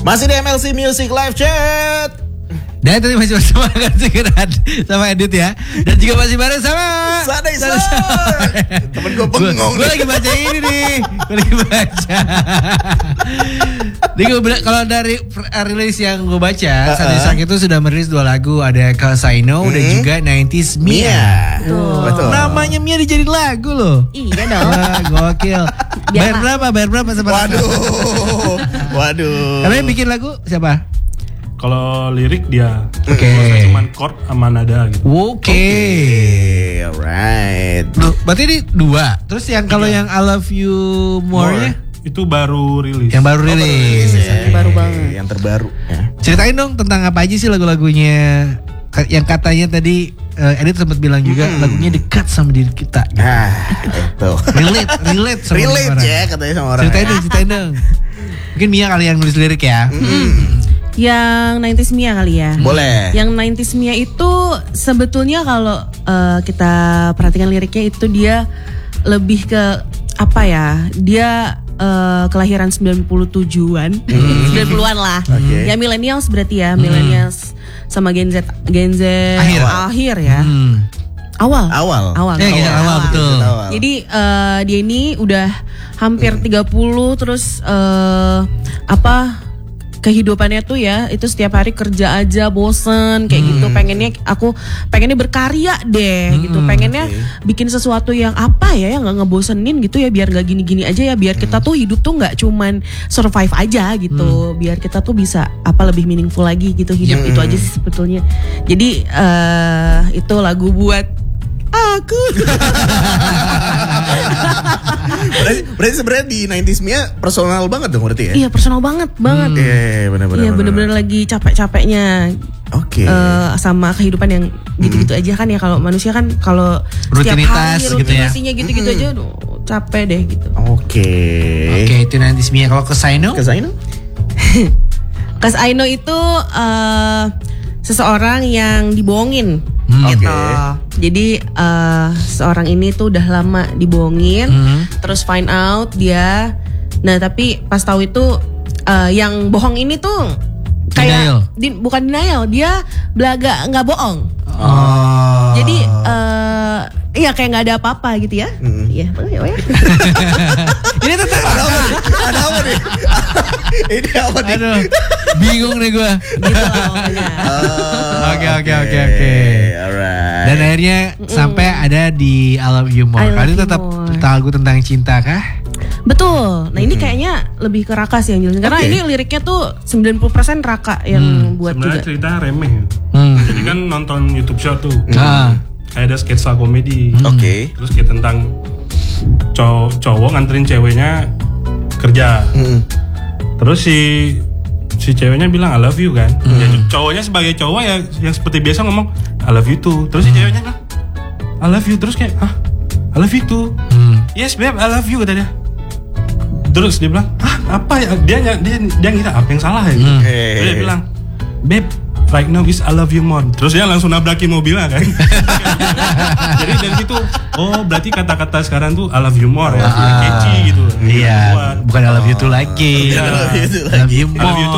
Masih di MLC Music Live Chat. Dan tadi masih bersama Segeran sama Edit ya. Dan juga masih bareng sama Sadai. Temen gue bengong. Gue lagi baca ini nih. Gue lagi baca. Kalau dari rilis yang gue baca, Sadai Sak itu sudah merilis 2 lagu. Ada Cause I Know dan juga 90s Mia. Betul. Namanya Mia dijadiin lagu loh. Iya dong. Wah, gokil. Bayar berapa sama Waduh. Karena yang bikin lagu siapa? Kalau lirik dia, Oke. cuman chord sama nada gitu. Oke. Alright. Berarti ini 2. Terus yang kalau yang I Love You More-nya Itu baru rilis. yang baru rilis. Baru banget. Yang terbaru ya. Ceritain dong tentang apa aja sih lagu-lagunya yang katanya tadi Edit sempat bilang juga lagunya dekat sama diri kita. Gitu. Itu. Relate sama Relate orang. ya katanya sama orang. Ceritain dong. Mungkin Mia kali yang nulis lirik ya. Yang 90s Mia kali ya. Boleh. Yang 90s Mia itu sebetulnya kalau kita perhatikan liriknya itu dia lebih ke apa ya? Dia kelahiran 97-an. 90-an lah. Oke. Ya millennials berarti ya, millennials sama Gen Z akhir ya. Awal. Gen Z awal, betul. Jadi dia ini udah hampir 30 terus kehidupannya tuh ya itu setiap hari kerja aja bosen kayak gitu, pengennya berkarya deh gitu, pengennya bikin sesuatu yang apa ya yang nggak ngebosenin gitu ya, biar nggak gini-gini aja ya, biar kita tuh hidup tuh nggak cuman survive aja gitu, biar kita tuh bisa lebih meaningful lagi gitu hidup. Itu aja sih sebetulnya. Jadi itu lagu buat aku. Berarti sebenarnya di 90s Mia personal banget dong berarti ya? Iya personal banget. Iya benar-benar. Iya bener-bener lagi capek-capeknya. Oke. Sama kehidupan yang gitu-gitu aja kan ya, kalau manusia kan kalau setiap Rutinitas hari gitu ya. rutinasinya gitu-gitu aja aduh, capek deh gitu. Oke, itu nanti Mia. Kalau ke Saino? Cause I Know itu seseorang yang dibohongin gitu. Jadi seorang ini tuh udah lama dibohongin, terus find out dia. Nah tapi pas tahu itu yang bohong ini tuh kayak bukan denial, dia belaga nggak bohong. Jadi iya kayak nggak ada apa-apa gitu ya. Iya, ya. Ini tentang Ada apa nih? Ini apa nih? aduh, bingung nih gue. Gitu lah pokoknya. Oke. Alright. Dan akhirnya sampai ada di I Love You More. I Love Kali You tetap More. lagu tentang cinta kah? Betul. Nah ini kayaknya lebih ke Raka sih yang jelasin. Karena ini liriknya tuh 90% Raka yang buat Sebenarnya juga. cerita remeh. Jadi kan nonton YouTube Short tuh. Kayak ada sketsa komedi. Oke. Terus kayak tentang cowok nganterin ceweknya kerja. Terus si ceweknya bilang I love you kan. Ya, cowoknya sebagai cowok ya yang seperti biasa ngomong I love you too. Terus si ceweknya bilang I love you. Terus kayak I love you too. Yes babe I love you kata dia. Terus dia bilang apa ya, dia ngira apa yang salah ya. Terus dia bilang babe right now is I love you more. Terus dia langsung nabrakin mobilnya kan. Jadi dari situ berarti kata-kata sekarang tuh I love you more ya, catchy gitu. Iya, bukan I love you too lagi. I love you too I love you I love you more.